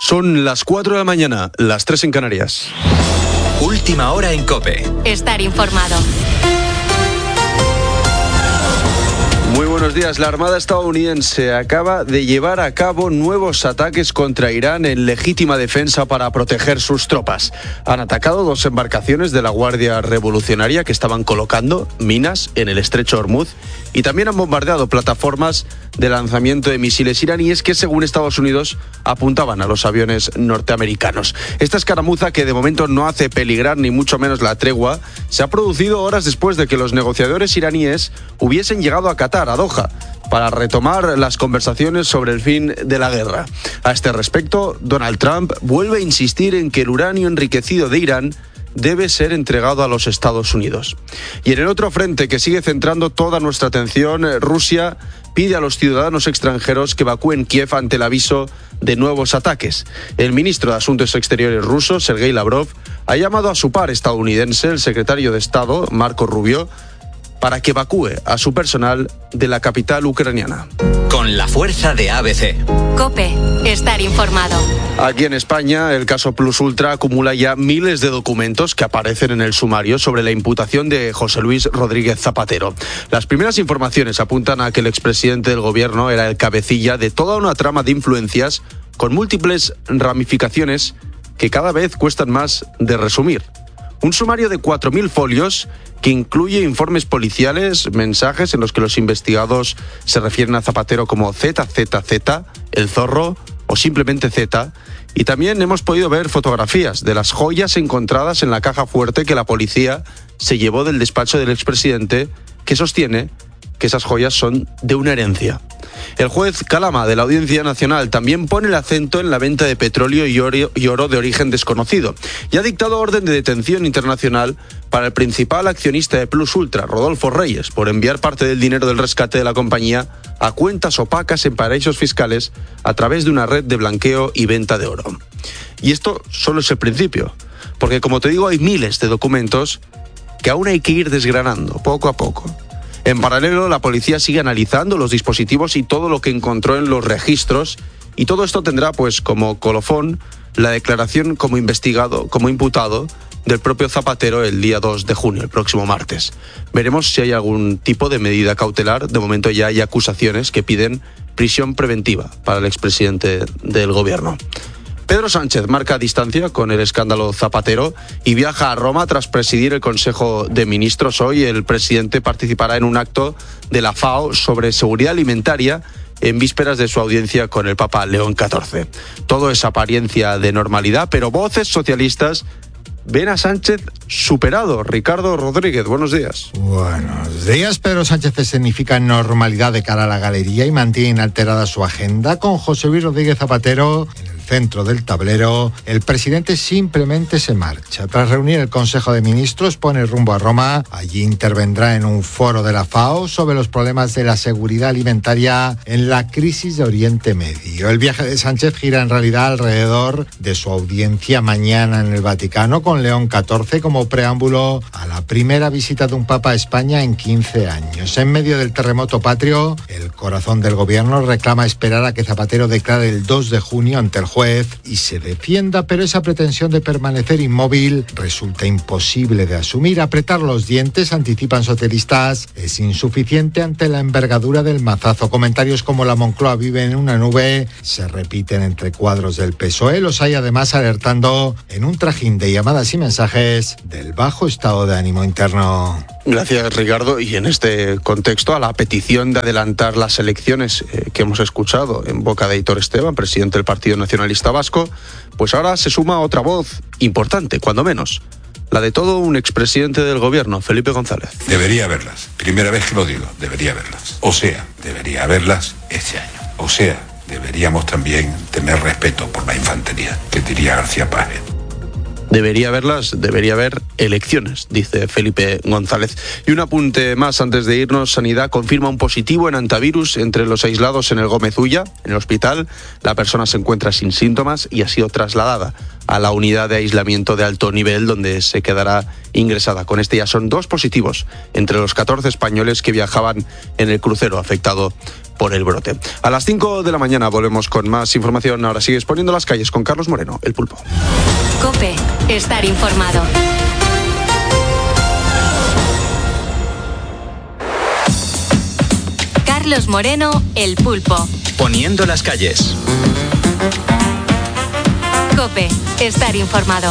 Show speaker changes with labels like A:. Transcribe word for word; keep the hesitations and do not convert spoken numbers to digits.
A: Son las cuatro de la mañana, las tres en Canarias.
B: Última hora en COPE.
C: Estar informado.
A: Muy buenos días. La Armada estadounidense acaba de llevar a cabo nuevos ataques contra Irán en legítima defensa para proteger sus tropas. Han atacado dos embarcaciones de la Guardia Revolucionaria que estaban colocando minas en el estrecho Hormuz y también han bombardeado plataformas de lanzamiento de misiles iraníes que, según Estados Unidos, apuntaban a los aviones norteamericanos. Esta escaramuza, que de momento no hace peligrar ni mucho menos la tregua, se ha producido horas después de que los negociadores iraníes hubiesen llegado a Qatar, a Doha, para retomar las conversaciones sobre el fin de la guerra. A este respecto, Donald Trump vuelve a insistir en que el uranio enriquecido de Irán debe ser entregado a los Estados Unidos. Y en el otro frente que sigue centrando toda nuestra atención, Rusia pide a los ciudadanos extranjeros que evacúen Kiev ante el aviso de nuevos ataques. El ministro de Asuntos Exteriores ruso, Sergei Lavrov, ha llamado a su par estadounidense, el secretario de Estado, Marco Rubio, para que evacúe a su personal de la capital ucraniana.
B: Con la fuerza de A B C.
C: COPE. Estar informado.
A: Aquí en España, el caso Plus Ultra acumula ya miles de documentos que aparecen en el sumario sobre la imputación de José Luis Rodríguez Zapatero. Las primeras informaciones apuntan a que el expresidente del gobierno era el cabecilla de toda una trama de influencias con múltiples ramificaciones que cada vez cuestan más de resumir. Un sumario de cuatro mil folios que incluye informes policiales, mensajes en los que los investigados se refieren a Zapatero como Z Z Z, el zorro o simplemente Z. Y también hemos podido ver fotografías de las joyas encontradas en la caja fuerte que la policía se llevó del despacho del expresidente, que sostiene que esas joyas son de una herencia. El juez Calama de la Audiencia Nacional también pone el acento en la venta de petróleo y oro, y oro de origen desconocido y ha dictado orden de detención internacional para el principal accionista de Plus Ultra, Rodolfo Reyes, por enviar parte del dinero del rescate de la compañía a cuentas opacas en paraísos fiscales a través de una red de blanqueo y venta de oro. Y esto solo es el principio, porque como te digo, hay miles de documentos que aún hay que ir desgranando poco a poco. En paralelo, la policía sigue analizando los dispositivos y todo lo que encontró en los registros, y todo esto tendrá pues como colofón la declaración como investigado, como imputado del propio Zapatero el día dos de junio, el próximo martes. Veremos si hay algún tipo de medida cautelar. De momento ya hay acusaciones que piden prisión preventiva para el expresidente del gobierno. Pedro Sánchez marca distancia con el escándalo Zapatero y viaja a Roma tras presidir el Consejo de Ministros. Hoy el presidente participará en un acto de la FAO sobre seguridad alimentaria en vísperas de su audiencia con el Papa León catorce. Todo es apariencia de normalidad, pero voces socialistas ven a Sánchez superado. Ricardo Rodríguez, buenos días.
D: Buenos días. Pedro Sánchez escenifica normalidad de cara a la galería y mantiene inalterada su agenda. Con José Luis Rodríguez Zapatero en el centro del tablero, el presidente simplemente se marcha. Tras reunir el Consejo de Ministros, pone rumbo a Roma. Allí intervendrá en un foro de la FAO sobre los problemas de la seguridad alimentaria en la crisis de Oriente Medio. El viaje de Sánchez gira en realidad alrededor de su audiencia mañana en el Vaticano con León catorce como preámbulo a la primera visita de un papa a España en quince años. En medio del terremoto patrio, el corazón del gobierno reclama esperar a que Zapatero declare el dos de junio ante el juez y se defienda, pero esa pretensión de permanecer inmóvil resulta imposible de asumir. Apretar los dientes, anticipan socialistas, es insuficiente ante la envergadura del mazazo. Comentarios como la Moncloa vive en una nube se repiten entre cuadros del P S O E. Los hay además alertando en un trajín de llamadas y mensajes del bajo estado de ánimo interno.
A: Gracias, Ricardo. Y en este contexto, a la petición de adelantar las elecciones eh, que hemos escuchado en boca de Aitor Esteban, presidente del Partido Nacionalista Vasco, pues ahora se suma otra voz importante, cuando menos, la de todo un expresidente del gobierno, Felipe González.
E: Debería haberlas. Primera vez que lo digo, debería haberlas. O sea, debería haberlas este año. O sea, deberíamos también tener respeto por la infantería, que diría García Páez.
A: Debería haberlas, debería haber elecciones, dice Felipe González. Y un apunte más antes de irnos. Sanidad confirma un positivo en antivirus entre los aislados en el Gómez Ulla, en el hospital. La persona se encuentra sin síntomas y ha sido trasladada a la unidad de aislamiento de alto nivel, donde se quedará ingresada. Con este ya son dos positivos entre los catorce españoles que viajaban en el crucero afectado por el brote. A las cinco de la mañana volvemos con más información. Ahora sigues poniendo las calles con Carlos Moreno, El Pulpo.
C: COPE, estar informado. Carlos Moreno, El Pulpo.
B: Poniendo las calles.
C: COPE, estar informado.